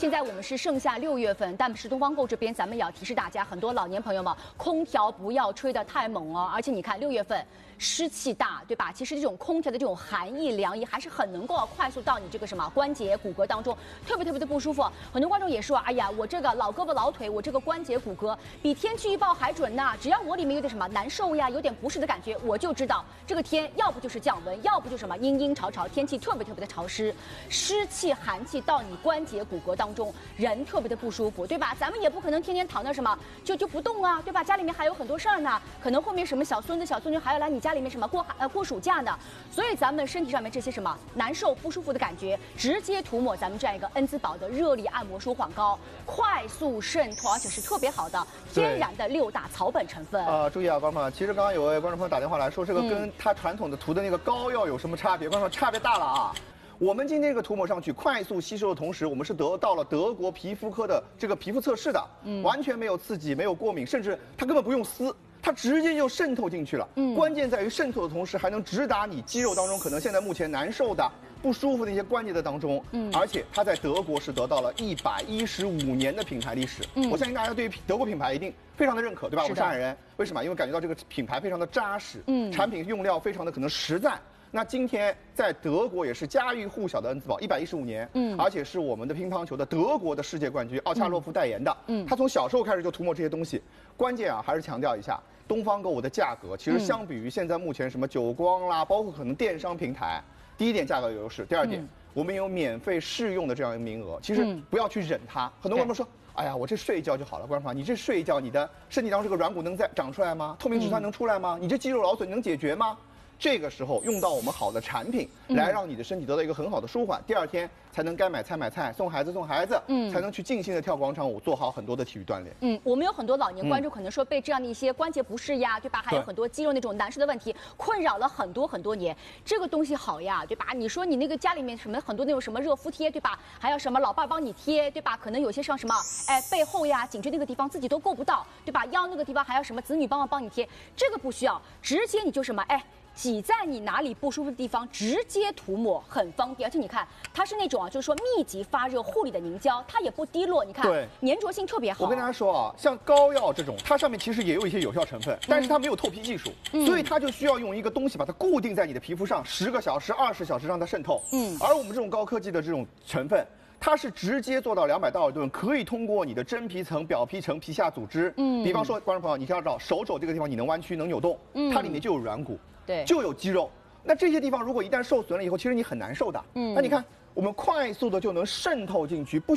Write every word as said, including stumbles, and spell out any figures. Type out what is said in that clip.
现在我们是盛夏六月份，但是东方购这边咱们也要提示大家，很多老年朋友们，空调不要吹得太猛哦。而且你看六月份湿气大，对吧？其实这种空调的这种寒意凉意还是很能够快速到你这个什么关节骨骼当中，特别特别的不舒服。很多观众也说，哎呀，我这个老胳膊老腿，我这个关节骨骼比天气预报还准呐！只要我里面有点什么难受呀，有点不适的感觉，我就知道这个天要不就是降温，要不就什么阴阴潮潮，天气特别特别的潮湿，湿气寒气到你关节骨骼当中，人特别的不舒服，对吧？咱们也不可能天天躺那什么就就不动啊，对吧？家里面还有很多事儿呢，可能后面什么小孙子小孙女还要来你家里面什么过呃过暑假呢，所以咱们身体上面这些什么难受不舒服的感觉，直接涂抹咱们这样一个恩姿宝的热力按摩舒缓膏，快速渗透，而且是特别好的天然的六大草本成分。 啊，注意啊，观众朋友，其实刚刚有位观众朋友打电话来说，这个跟他传统的涂的那个膏药有什么差别？观众朋友差别大了啊！我们今天这个涂抹上去，快速吸收的同时，我们是得到了德国皮肤科的这个皮肤测试的，嗯，完全没有刺激，没有过敏，甚至它根本不用撕，它直接就渗透进去了。嗯，关键在于渗透的同时，还能直达你肌肉当中可能现在目前难受的、不舒服的一些关节的当中。嗯，而且它在德国是得到了一百一十五年的品牌历史。嗯，我相信大家对于德国品牌一定非常的认可，对吧？我们上海人为什么？因为感觉到这个品牌非常的扎实，嗯，产品用料非常的可能实在。那今天在德国也是家喻户晓的恩姿宝，一百一十五年，嗯，而且是我们的乒乓球的德国的世界冠军奥恰洛夫代言的，嗯，他从小时候开始就涂抹这些东西。关键啊，还是强调一下，东方购物的价格其实相比于现在目前什么久光啦，包括可能电商平台，第一点价格有优势，第二点、嗯、我们有免费试用的这样一个名额，其实不要去忍它。很多观众说，哎呀，我这睡一觉就好了，观众朋友，你这睡一觉，你的身体当中这个软骨能再长出来吗？透明质酸能出来吗？你这肌肉劳损能解决吗？这个时候用到我们好的产品，来让你的身体得到一个很好的舒缓，第二天才能该买菜买菜，送孩子送孩子，嗯，才能去尽兴的跳广场舞，做好很多的体育锻炼。 嗯，我们有很多老年观众可能说被这样的一些关节不适呀，对吧？还有很多肌肉那种难受的问题困扰了很多很多年。这个东西好呀，对吧？你说你那个家里面什么很多那种什么热敷贴，对吧？还要什么老伴帮你贴，对吧？可能有些像什么哎背后呀、颈椎那个地方自己都够不到，对吧？腰那个地方还要什么子女帮忙帮你贴，这个不需要，直接你就什么哎。挤在你哪里不舒服的地方，直接涂抹很方便，而且你看，它是那种啊，就是说密集发热护理的凝胶，它也不滴落，你看， 对， 粘着性特别好。 我跟大家说啊，像膏药这种，它上面其实也有一些有效成分，但是它没有透皮技术，嗯、所以它就需要用一个东西把它固定在你的皮肤上，十个小时、二十小时让它渗透。嗯，而我们这种高科技的这种成分。它是直接做到两百道尔顿，可以通过你的真皮层、表皮层、皮下组织，嗯，比方说，观众朋友，你要知道手肘这个地方你能弯曲、能扭动，嗯，它里面就有软骨， 对， 就有肌肉。那这些地方如果一旦受损了以后，其实你很难受的，嗯，那你看，我们快速的就能渗透进去，不。